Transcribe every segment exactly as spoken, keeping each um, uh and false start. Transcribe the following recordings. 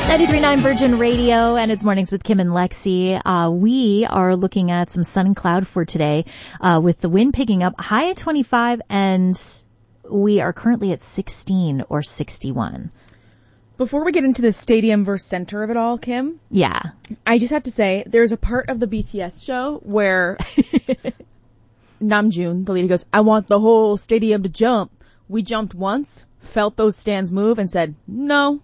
ninety-three point nine Virgin Radio, and it's Mornings with Kim and Lexi. Uh, we are looking at some sun and cloud for today, uh, with the wind picking up, high at twenty-five, and we are currently at sixteen or sixty-one. Before we get into the stadium versus center of it all, Kim. Yeah. I just have to say, there's a part of the B T S show where Namjoon, the leader, goes, I want the whole stadium to jump. We jumped once, felt those stands move, and said, no.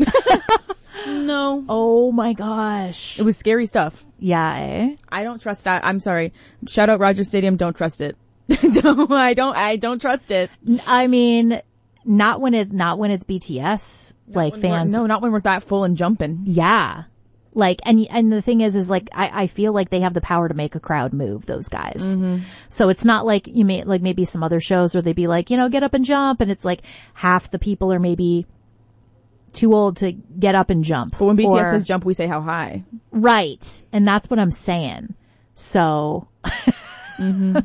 No. Oh my gosh. It was scary stuff. Yeah, eh? I don't trust that. I'm sorry. Shout out Rogers Stadium. Don't trust it. don't, I don't, I don't trust it. I mean, not when it's, not when it's B T S, not like fans. No, not when we're that full and jumping. Yeah. Like, and, and the thing is, is like, I, I feel like they have the power to make a crowd move, those guys. Mm-hmm. So it's not like you may, like maybe some other shows where they'd be like, you know, get up and jump. And it's like half the people are maybe too old to get up and jump. But when B T S or, says jump, we say how high. Right. And that's what I'm saying. So, mm-hmm.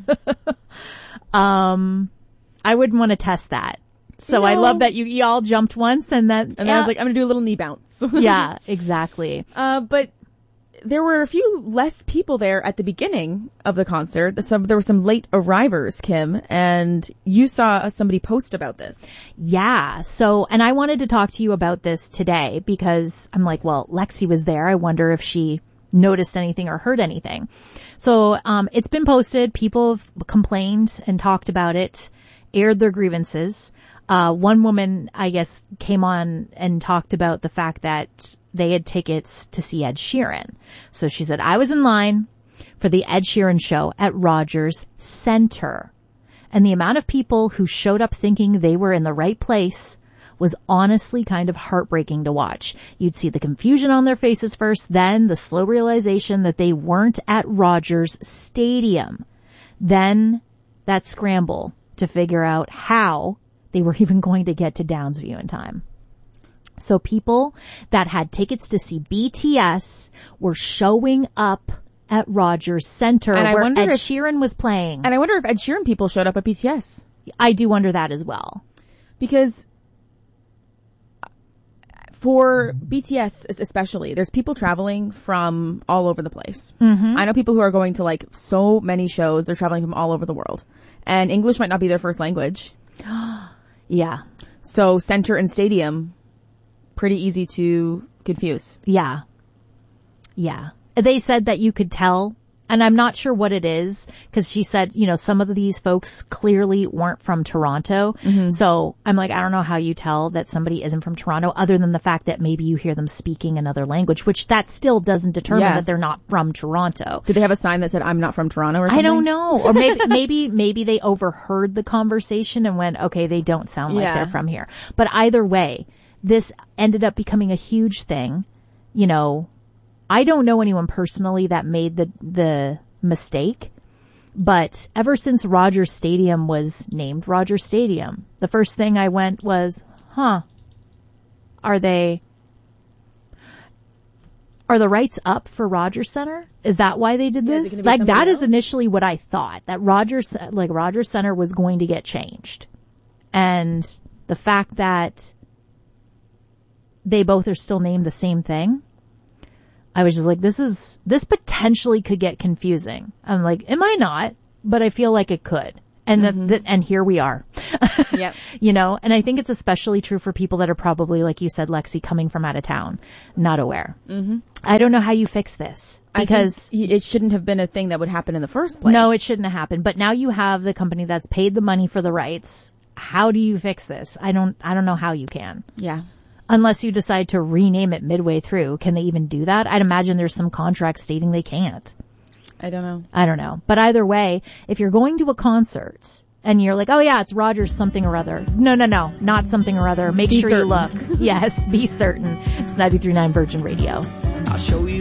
um, I wouldn't want to test that. So no. I love that you, you all jumped once and that, and yeah. then I was like, I'm going to do a little knee bounce. Yeah, exactly. Uh, but there were a few less people there at the beginning of the concert. Some, there were some late arrivers, Kim, and you saw somebody post about this. Yeah. So, and I wanted to talk to you about this today because I'm like, well, Lexi was there. I wonder if she noticed anything or heard anything. So, um, it's been posted. People have complained and talked about it, aired their grievances. Uh, one woman, I guess, came on and talked about the fact that they had tickets to see Ed Sheeran. So she said, I was in line for the Ed Sheeran show at Rogers Center. And the amount of people who showed up thinking they were in the right place was honestly kind of heartbreaking to watch. You'd see the confusion on their faces first, then the slow realization that they weren't at Rogers Stadium. Then that scramble to figure out how they were even going to get to Downsview in time. So people that had tickets to see B T S were showing up at Rogers Center and where Ed if, Sheeran was playing. And I wonder if Ed Sheeran people showed up at B T S. I do wonder that as well. Because for B T S especially, there's people traveling from all over the place. Mm-hmm. I know people who are going to like so many shows. They're traveling from all over the world. And English might not be their first language. Yeah. So center and stadium, pretty easy to confuse. Yeah. Yeah. They said that you could tell, and I'm not sure what it is, because she said, you know, some of these folks clearly weren't from Toronto. Mm-hmm. So I'm like, I don't know how you tell that somebody isn't from Toronto, other than the fact that maybe you hear them speaking another language, which that still doesn't determine yeah. that they're not from Toronto. Did they have a sign that said, I'm not from Toronto or something? I don't know. Or maybe, maybe, maybe they overheard the conversation and went, okay, they don't sound like yeah. they're from here. But either way, this ended up becoming a huge thing. You know, I don't know anyone personally that made the, the mistake, but ever since Rogers Stadium was named Rogers Stadium, the first thing I went was, huh, are they, are the rights up for Rogers Center? Is that why they did yeah, this? Like that else? Is initially what I thought, that Rogers, like Rogers Center was going to get changed. And the fact that they both are still named the same thing, I was just like, this is, this potentially could get confusing. I'm like, it might not, but I feel like it could. And mm-hmm. the, the, and here we are. Yep. You know, and I think it's especially true for people that are probably, like you said, Lexi, coming from out of town, not aware. Mm-hmm. I don't know how you fix this, because it shouldn't have been a thing that would happen in the first place. No, it shouldn't have happened. But now you have the company that's paid the money for the rights. How do you fix this? I don't, I don't know how you can. Yeah. Unless you decide to rename it midway through. Can they even do that? I'd imagine there's some contract stating they can't. I don't know. I don't know. But either way, if you're going to a concert and you're like, oh yeah, it's Rogers something or other. No, no, no, not something or other. Make be sure certain. you look. Yes, be certain. It's ninety-three point nine Virgin Radio. I'll show you.